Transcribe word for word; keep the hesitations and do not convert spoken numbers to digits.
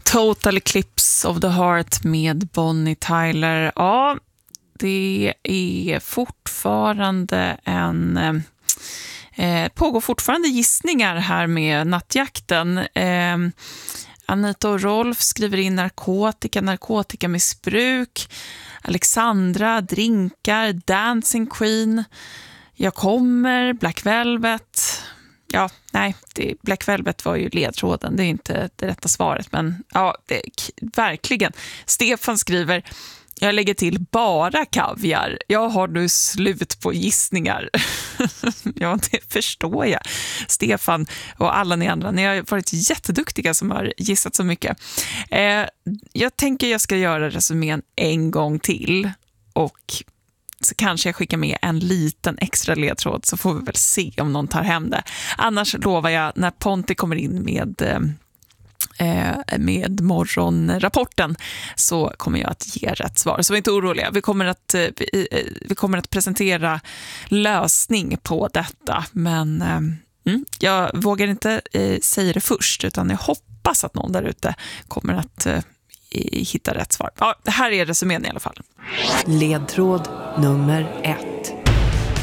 Total Eclipse of the Heart med Bonnie Tyler. Ja, det är fortfarande en... Eh, pågår fortfarande gissningar här med nattjakten. Eh, Anita och Rolf skriver in narkotika, narkotikamissbruk. Alexandra, drinkar, Dancing Queen. Jag kommer, Black Velvet. Ja, nej, det, Black Velvet var ju ledtråden. Det är inte det rätta svaret, men ja, det, verkligen. Stefan skriver, jag lägger till bara kaviar. Jag har nu slut på gissningar. Ja, det förstår jag. Stefan och alla ni andra, ni har varit jätteduktiga som har gissat så mycket. Eh, jag tänker jag ska göra resumén en gång till och så kanske jag skickar med en liten extra ledtråd så får vi väl se om någon tar hem det. Annars lovar jag när Ponti kommer in med... Eh, med morgonrapporten så kommer jag att ge rätt svar. Så var inte oroliga. Vi kommer att, eh, vi kommer att presentera lösning på detta. Men eh, mm, jag vågar inte eh, säga det först utan jag hoppas att någon där ute kommer att eh, hitta rätt svar. Ja, det här är resumén i alla fall. Ledtråd nummer ett.